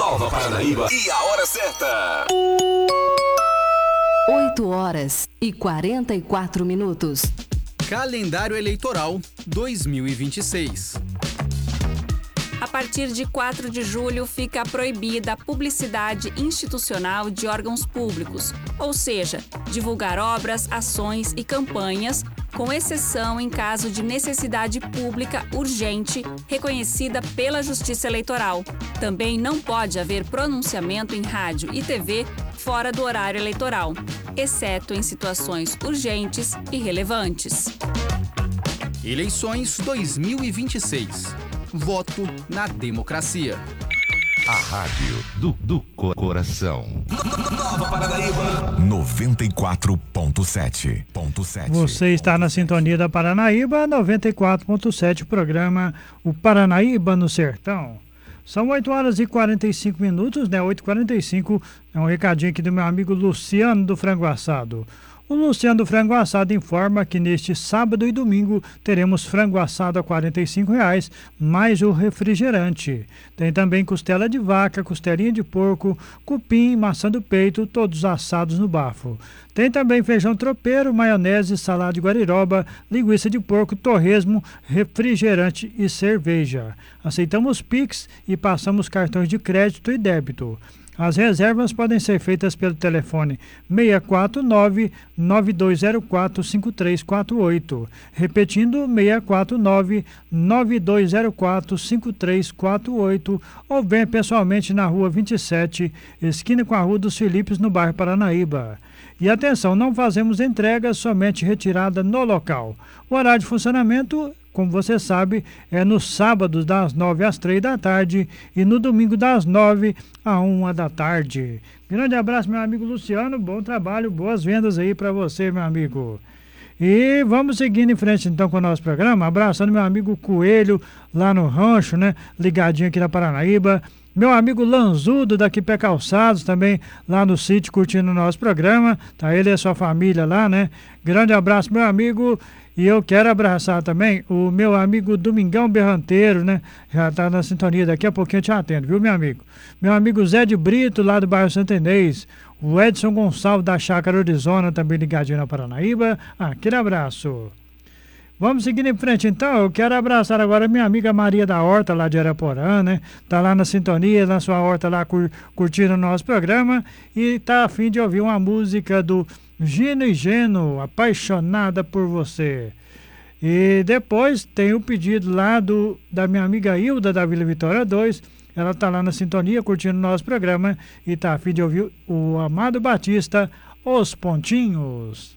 Nova Paranaíba e a hora certa. 8h44. Calendário Eleitoral 2026. A partir de 4 de julho fica proibida a publicidade institucional de órgãos públicos, ou seja, divulgar obras, ações e campanhas, com exceção em caso de necessidade pública urgente reconhecida pela Justiça Eleitoral. Também não pode haver pronunciamento em rádio e TV fora do horário eleitoral, exceto em situações urgentes e relevantes. Eleições 2026. Voto na democracia. A rádio do coração. Nova Paranaíba 94.7. Você está na sintonia da Paranaíba 94.7, programa O Paranaíba no Sertão. São 8h45, né? 8h45, é um recadinho aqui do meu amigo Luciano do Frango Assado. O Luciano do Frango Assado informa que neste sábado e domingo teremos frango assado a R$ 45,00, mais o refrigerante. Tem também costela de vaca, costelinha de porco, cupim, maçã do peito, todos assados no bafo. Tem também feijão tropeiro, maionese, salada de guariroba, linguiça de porco, torresmo, refrigerante e cerveja. Aceitamos Pix e passamos cartões de crédito e débito. As reservas podem ser feitas pelo telefone 649-9204-5348. Repetindo, 649-9204-5348. Ou venha pessoalmente na Rua 27, esquina com a Rua dos Filipes, no bairro Paranaíba. E atenção, não fazemos entregas, somente retirada no local. O horário de funcionamento, como você sabe, é no sábado das 9 às 3 da tarde e no domingo das 9 à 1 da tarde. Grande abraço, meu amigo Luciano, bom trabalho, boas vendas aí para você, meu amigo. E vamos seguindo em frente então com o nosso programa, abraçando meu amigo Coelho lá no rancho, né, ligadinho aqui na Paranaíba. Meu amigo Lanzudo daqui Pé Calçados também lá no sítio curtindo o nosso programa, tá ele e a sua família lá, né? Grande abraço, meu amigo. E eu quero abraçar também o meu amigo Domingão Berranteiro, né? Já tá na sintonia, daqui a pouquinho eu te atendo, viu, meu amigo? Meu amigo Zé de Brito, lá do bairro Santo Inês. O Edson Gonçalves da Chácara Arizona, também ligadinho na Paranaíba. Aquele abraço. Vamos seguindo em frente, então. Eu quero abraçar agora minha amiga Maria da Horta, lá de Araporã, né? Tá lá na sintonia, na sua horta lá, curtindo o nosso programa. E tá a fim de ouvir uma música do Gino e Geno, Apaixonada por Você. E depois tem o pedido lá da minha amiga Hilda, da Vila Vitória 2. Ela tá lá na sintonia, curtindo o nosso programa. E tá a fim de ouvir o Amado Batista, Os Pontinhos.